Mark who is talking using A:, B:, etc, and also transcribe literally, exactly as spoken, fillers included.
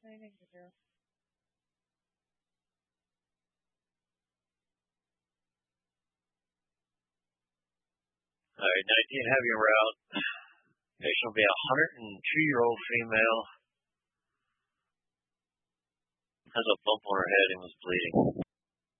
A: Anything to do.
B: All right, nineteen heavy route. Patient will be a one hundred two year old female. Has a bump on her head and was bleeding.